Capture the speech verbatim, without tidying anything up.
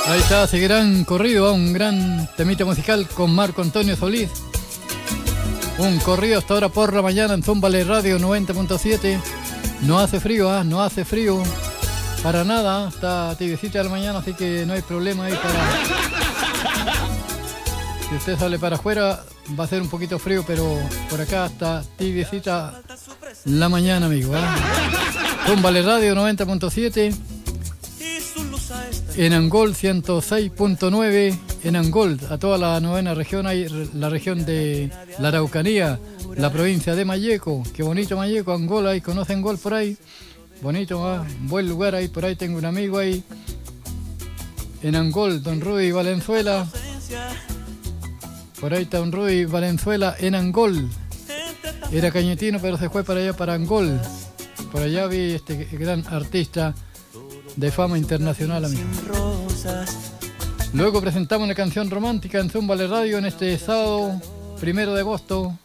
Ahí está, ese gran corrido, un gran temita musical con Marco Antonio Solís. Un corrido hasta ahora por la mañana en Zúmbale Radio noventa punto siete. No hace frío, ¿eh? No hace frío para nada, está tibiecita de la mañana, así que no hay problema ahí para... Si usted sale para afuera va a ser un poquito frío, pero por acá está tibiecita la mañana, amigo, ¿eh? Zúmbale Radio noventa punto siete. En Angol ciento seis punto nueve. En Angol, a toda la novena región, hay la región de la Araucanía, la provincia de Malleco. Qué bonito Malleco, Angol, ahí conocen Angol por ahí. Bonito, ¿eh? Buen lugar ahí, por ahí tengo un amigo ahí. En Angol, don Rudy Valenzuela. Por ahí está don Rudy Valenzuela en Angol. Era cañetino, pero se fue para allá, para Angol. Por allá vi este gran artista de fama internacional, amigo. Luego presentamos una canción romántica en Zúmbale Radio en este sábado primero de agosto.